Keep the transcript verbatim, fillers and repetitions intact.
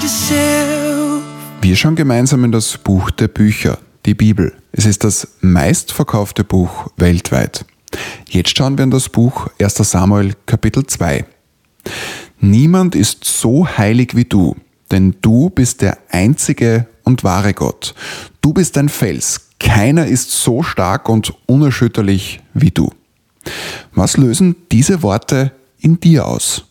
yourself. Wir schauen gemeinsam in das Buch der Bücher, die Bibel. Es ist das meistverkaufte Buch weltweit. Jetzt schauen wir in das Buch erster Samuel Kapitel zwei. Niemand ist so heilig wie du, denn du bist der einzige und wahre Gott. Du bist ein Fels. Keiner ist so stark und unerschütterlich wie du. Was lösen diese Worte in dir aus?